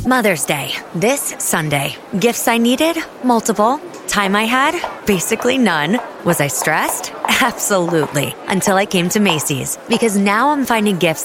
Mother's Day, this Sunday. Gifts I needed? Multiple. Time I had? Basically none. Was I stressed? Absolutely. Until I came to Macy's. Because now I'm finding gifts